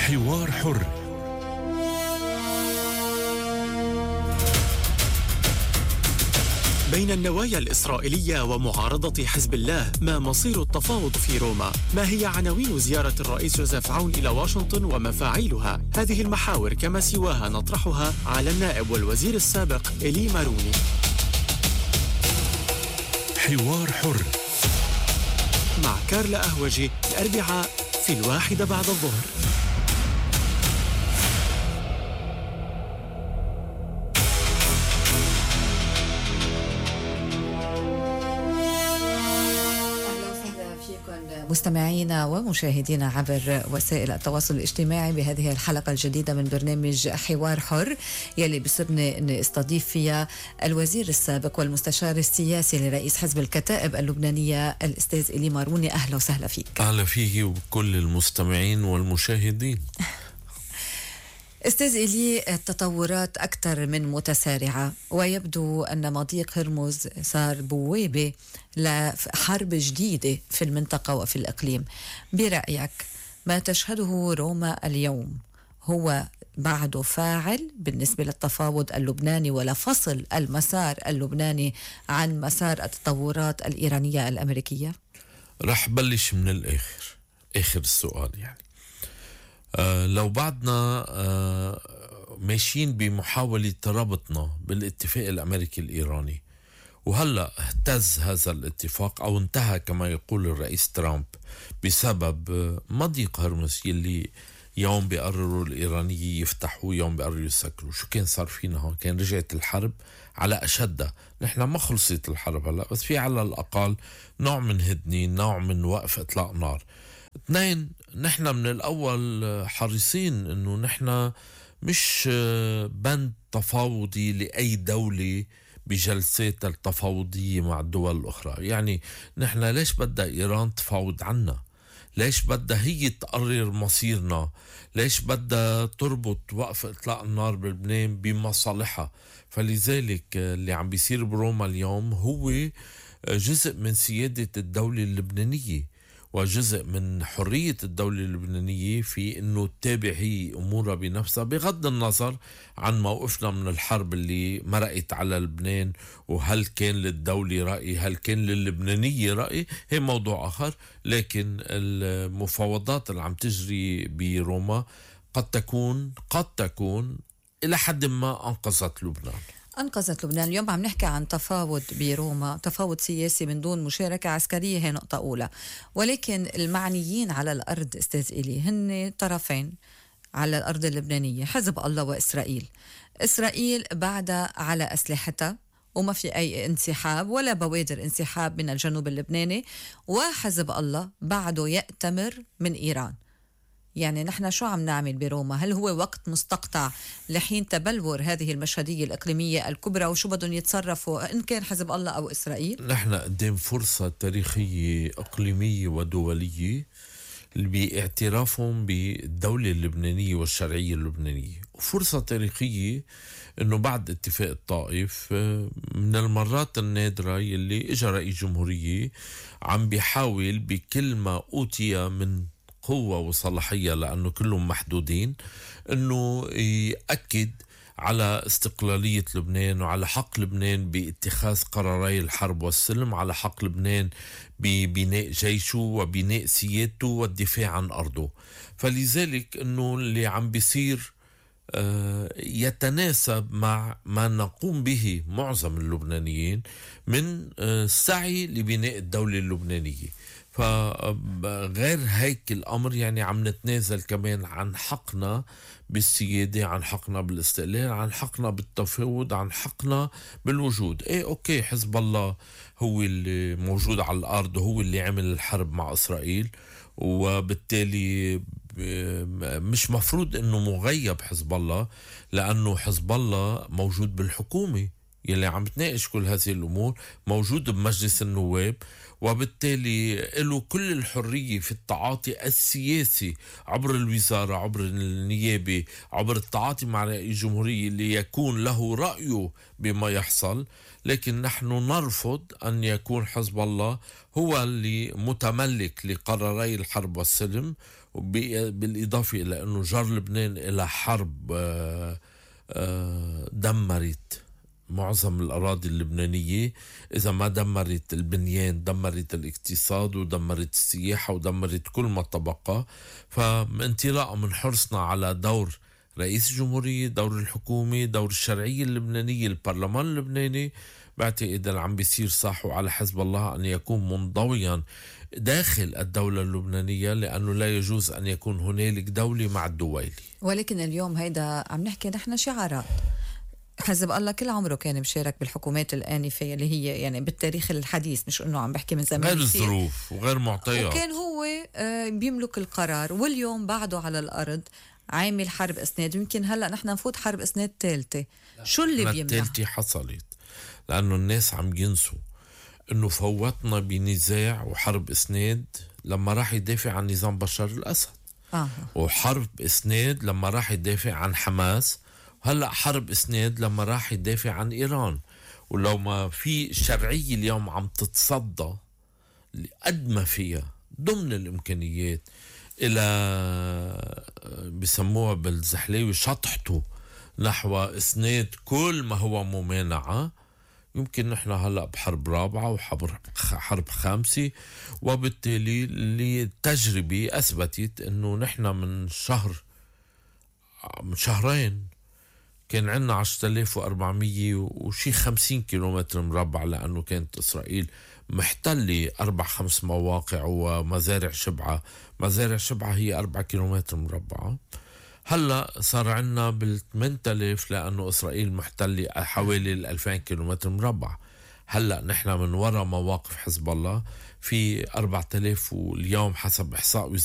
حوار حر. بين النوايا الإسرائيلية ومعارضة حزب الله، ما مصير التفاوض في روما؟ ما هي عناوين زيارة الرئيس جوزيف عون إلى واشنطن ومفاعيلها؟ هذه المحاور كما سواها نطرحها على النائب والوزير السابق إيلي ماروني. حوار حر مع كارلا أهوجي الأربعاء في 1 بعد الظهر. مستمعينا ومشاهدينا عبر وسائل التواصل الاجتماعي بهذه الحلقة الجديدة من برنامج حوار حر، يلي بصرني أن استضيف فيها الوزير السابق والمستشار السياسي لرئيس حزب الكتائب اللبنانية الأستاذ إيلي ماروني. أهلا وسهلا فيك. أهلا فيك وكل المستمعين والمشاهدين. أستاذ إيلي، التطورات أكثر من متسارعة، ويبدو أن مضيق هرمز صار بوابة لحرب جديدة في المنطقة وفي الإقليم. برأيك ما تشهده روما اليوم هو بعده فاعل بالنسبة للتفاوض اللبناني ولا فصل المسار اللبناني عن مسار التطورات الإيرانية الأمريكية؟ رح بلش من الآخر، آخر السؤال. يعني لو بعدنا ماشيين بمحاولة ربطنا بالاتفاق الأمريكي الإيراني، وهلأ اهتز هذا الاتفاق أو انتهى كما يقول الرئيس ترامب بسبب مضيق هرمز يلي يوم بيقرروا الإيرانيين يفتحوا يوم بيقرروا يسكروا. شو كان صار فينا هون؟ كان رجعت الحرب على أشدها. نحن ما خلصت الحرب هلأ، بس في على الأقل نوع من هدنة، نوع من وقف إطلاق نار. 2، نحن من الأول حريصين إنه نحن مش بند تفاوضي لأي دولة بجلسات التفاوضية مع الدول الأخرى. يعني نحن ليش بدها إيران تفاوض عنا؟ ليش بدها هي تقرر مصيرنا؟ ليش بدها تربط وقف إطلاق النار بلبنان بمصالحها؟ فلذلك اللي عم بيصير بروما اليوم هو جزء من سيادة الدولة اللبنانية وجزء من حرية الدولة اللبنانية في أنه تتابع هي أمورها بنفسها، بغض النظر عن موقفنا من الحرب اللي مرقت على لبنان، وهل كان للدولة رأي، هل كان للبنانية رأي، هي موضوع آخر. لكن المفاوضات اللي عم تجري بروما قد تكون إلى حد ما أنقذت لبنان. اليوم عم نحكي عن تفاوض بروما، تفاوض سياسي من دون مشاركة عسكرية، هي نقطة أولى. ولكن المعنيين على الأرض أستاذ إيلي هن طرفين على الأرض اللبنانية، حزب الله وإسرائيل. إسرائيل بعدها على أسلحتها وما في أي انسحاب ولا بوادر انسحاب من الجنوب اللبناني، وحزب الله بعده يأتمر من إيران. يعني نحن شو عم نعمل بروما؟ هل هو وقت مستقطع لحين تبلور هذه المشهدية الإقليمية الكبرى، وشو بدهم يتصرفوا إن كان حزب الله أو إسرائيل؟ نحن قدام فرصة تاريخية إقليمية ودولية باعترافهم بالدولة اللبنانية والشرعية اللبنانية، وفرصة تاريخية إنه بعد اتفاق الطائف من المرات النادرة يلي إجا رئيس جمهورية عم بيحاول بكل ما أوتي من قوة وصلاحية، لأنه كلهم محدودين، أنه يأكد على استقلالية لبنان وعلى حق لبنان باتخاذ قراري الحرب والسلم، على حق لبنان ببناء جيشه وبناء سيادته والدفاع عن أرضه. فلذلك أنه اللي عم بيصير يتناسب مع ما نقوم به معظم اللبنانيين من السعي لبناء الدولة اللبنانية. فغير هيك الأمر يعني عم نتنازل كمان عن حقنا بالسيادة، عن حقنا بالاستقلال، عن حقنا بالتفاوض، عن حقنا بالوجود. أوكي، حزب الله هو اللي موجود على الأرض، هو اللي عمل الحرب مع إسرائيل، وبالتالي مش مفروض انه مغيب حزب الله، لانه حزب الله موجود بالحكومة. يلي عم تناقش كل هذه الأمور موجود بمجلس النواب، وبالتالي له كل الحرية في التعاطي السياسي عبر الوزارة، عبر النيابة، عبر التعاطي مع رئيس الجمهورية ليكون له رأيه بما يحصل. لكن نحن نرفض أن يكون حزب الله هو اللي متملك لقراري الحرب والسلم، بالإضافة إلى أنه جر لبنان إلى حرب دمرت معظم الأراضي اللبنانية. إذا ما دمرت البنيان دمرت الاقتصاد ودمرت السياحة ودمرت كل ما تبقى. فانطلاقا من حرصنا على دور رئيس الجمهورية، دور الحكومة، دور الشرعية اللبنانية، البرلمان اللبناني، بعتقد اللي عم بيصير صح على حزب الله أن يكون منضويا داخل الدولة اللبنانية، لأنه لا يجوز أن يكون هنالك دولة مع الدويلة. ولكن اليوم هيدا عم نحكي نحن شعارات. حزب الله كل عمره كان مشارك بالحكومات الآنفة اللي هي يعني بالتاريخ الحديث، مش انه عم بحكي من زمان، غير الظروف وغير معطيات، وكان هو بيملك القرار، واليوم بعده على الأرض عامل حرب إسناد. يمكن هلأ نحن نفوت حرب إسناد ثالثة. شو اللي بيمنع؟ الثالثة حصلت لأنه الناس عم ينسوا انه فوتنا بنزاع وحرب إسناد لما راح يدافع عن نظام بشار الأسد، وحرب إسناد لما راح يدافع عن حماس، هلأ حرب إسناد لما راح يدافع عن إيران. ولو ما في شرعية اليوم عم تتصدى قد ما فيها ضمن الإمكانيات إلى بسموها بالزحليوي شطحته نحو إسناد كل ما هو ممانعة، يمكن نحن هلأ بحرب رابعة وحرب خامسة. وبالتالي التجربة أثبتت أنه نحن من شهرين كان عندنا 10,400 وشي 50 كيلومتر مربع، لأنه كانت إسرائيل محتلة 4-5 مواقع ومزارع شبعة. مزارع شبعة هي 4 كيلومتر مربع. هلأ صار عنا بال8,000 لأنه إسرائيل محتلة حوالي 2,000 كيلومتر مربع. هلأ نحن من وراء مواقف حزب الله في 4,000، واليوم حسب إحصاء